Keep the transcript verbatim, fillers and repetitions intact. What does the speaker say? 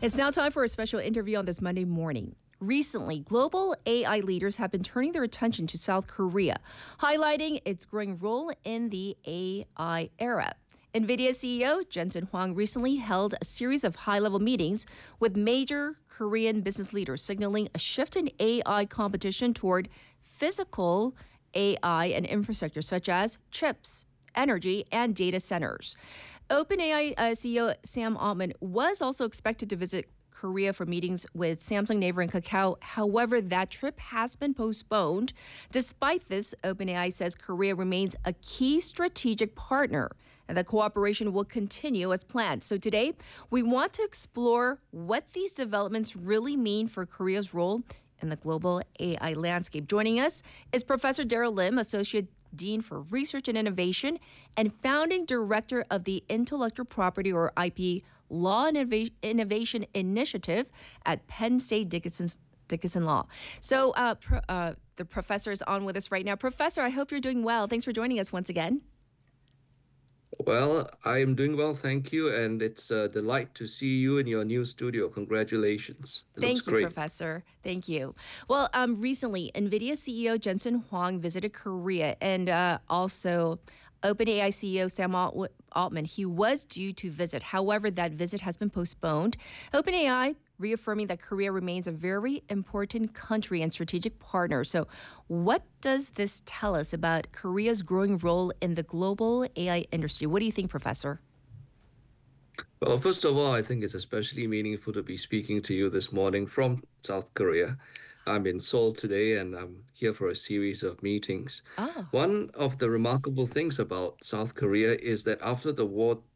It's now time for a special interview on this Monday morning. Recently, global A I leaders have been turning their attention to South Korea, highlighting its growing role in the A I era. NVIDIA C E O Jensen Huang recently held a series of high-level meetings with major Korean business leaders, signaling a shift in A I competition toward physical A I and infrastructure such as chips, energy, and data centers. OpenAI uh, C E O Sam Altman was also expected to visit Korea for meetings with Samsung, Naver, and Kakao. However, that trip has been postponed. Despite this, OpenAI says Korea remains a key strategic partner and that cooperation will continue as planned. So today, we want to explore what these developments really mean for Korea's role in the global A I landscape. Joining us is Professor Daryl Lim, Associate Dean for Research and Innovation and founding director of the Intellectual Property or I P Law and Innovation Initiative at Penn State Dickinson, Dickinson Law. So uh, pro, uh, the professor is on with us right now. Professor, I hope you're doing well. Thanks for joining us once again. Well, I am doing well, thank you, and it's a delight to see you in your new studio. Congratulations. It Thank looks you, great. Professor. Thank you. Well, um, recently, NVIDIA C E O Jensen Huang visited Korea and uh, also OpenAI C E O Sam Altman. He was due to visit. However, that visit has been postponed. OpenAI reaffirming that Korea remains a very important country and strategic partner. So what does this tell us about Korea's growing role in the global A I industry? What do you think, Professor? Well, first of all, I think it's especially meaningful to be speaking to you this morning from South Korea. I'm in Seoul today and I'm here for a series of meetings. Oh. One of the remarkable things about South Korea is that after the war